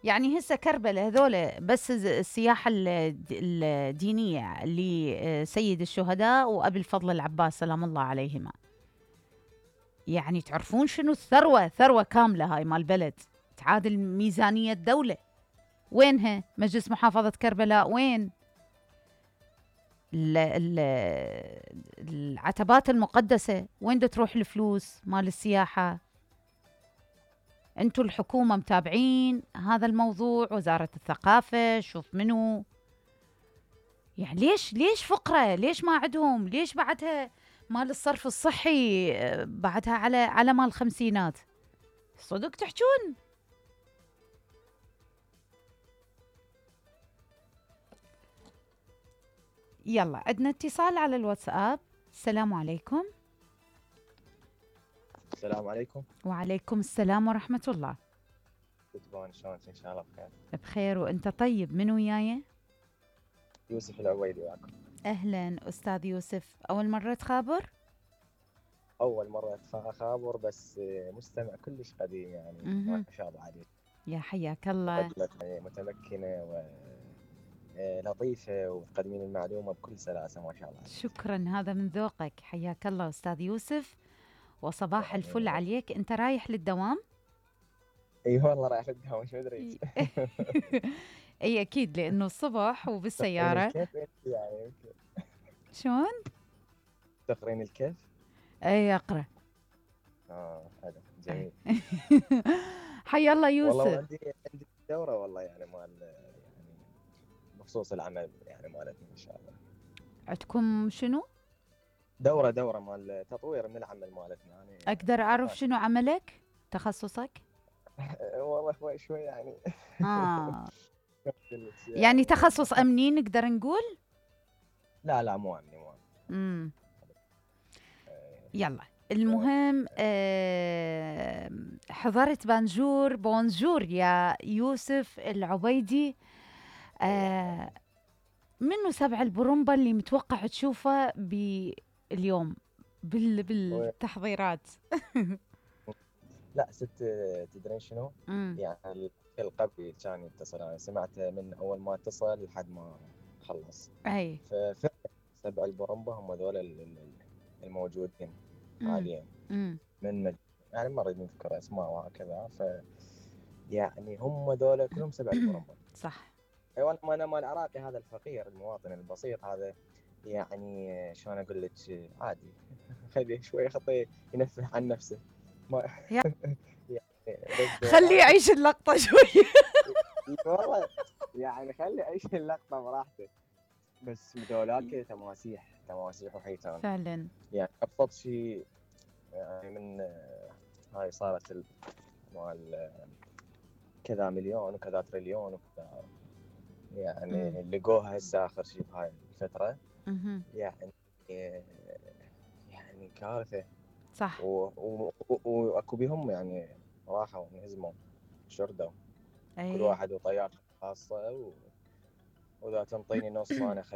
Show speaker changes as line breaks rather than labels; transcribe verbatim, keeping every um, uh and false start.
يعني هسه كربلاء هذول بس الز- السياحة الد- الدينية لسيد الشهداء وأبي الفضل العباس سلام الله عليهما. يعني تعرفون شنو الثروة، ثروة كاملة هاي مال بلد تعادل ميزانية دولة. وينها مجلس محافظة كربلاء؟ وين ال- ال- العتبات المقدسة؟ وين دا تروح الفلوس مال السياحة؟ انتوا الحكومة متابعين هذا الموضوع، وزارة الثقافة شوف منو. يعني ليش ليش فقرة؟ ليش ما عندهم؟ ليش بعدها مال الصرف الصحي آه، بعدها على على مال الخمسينات؟ صدق تحجون. يلا عندنا اتصال على الواتساب. السلام عليكم.
السلام عليكم.
وعليكم السلام ورحمة الله.
تتبون شلونك؟ ان شاء الله بخير.
بخير وانت طيب. من وياي؟
يوسف العويدي وياكم.
اهلا استاذ يوسف، اول مرة تخابر؟
اول مره اخابر بس مستمع كلش قديم يعني ما
مهم.
شاء الله عليك.
يا حياك الله.
مقدمة متمكنه ولطيفه وتقدمين المعلومه بكل سلاسه ما شاء الله عليك.
شكرا، هذا من ذوقك. حياك الله استاذ يوسف، وصباح الفل
يعني
عليك. انت رايح للدوام؟
اي والله رايح الدوام ايش مدري.
اي إي اكيد لانه الصبح
تقرين
وبالسيارة.
الكيف انت يعني
شلون؟
تقرين الكيف.
اي اقرا.
اه حلو
أي.
جميل.
حيا الله
والله
يوسف.
وعندي عندي دوره والله يعني مال يعني بخصوص العمل يعني مالتنا ان شاء الله.
عندكم شنو؟
دوره دوره مال تطوير من العمل مالتنا يعني.
اقدر اعرف شنو عملك؟ تخصصك؟
والله شوي شوي يعني.
اه
كلش
يعني
يعني.
تخصص امني نقدر نقول.
لا لا مو امني مو امني.
امم
آه،
يلا
آه،
المهم آه حضرت بانجور بونجور يا يوسف العبيدي.
الله
آه
يحفظك.
منو سبع البرمبة اللي متوقع تشوفه باليوم بال
و-
بالتحضيرات؟
لا ست تدرين شنو؟
امم
يعني القبي كان يتصل انا سمعته من اول ما اتصل لحد ما خلص.
اي.
ففعلا سبع البرمبة هم ذول ال- ال- الموجودين
امم
حاليا
امم
من مج... يعني ما نريد نذكر اسماء وهكذا ف يعني هم ذولا كلهم سبع البرمبة.
صح.
ايوه انا مال العراقي هذا الفقير المواطن البسيط هذا يعني شلون اقول لك عادي. خليه شوي خطيه ينفه عن نفسه ما
يا
يعني بس
خليه
ذولاك
يعيش اللقطة شوي.
والله يعني خلي يعيش اللقطه براحته. بس ذولاك تماسيح تماسيح وحيتان
فعلا.
يعني ابسط شيء يعني من آه، هاي صارت ال- مال آه، كذا مليون وكذا تريليون وكذا
امم
يعني لقوها هسه اخر شيء بهاي الفتره
امم
يعني يعني كارثة.
صح.
و- و- و- واكو بهم يعني راحوا انهزموا شردوا كل
اي.
واحد وطيارته خاصة و... واذا تنطيني نص انا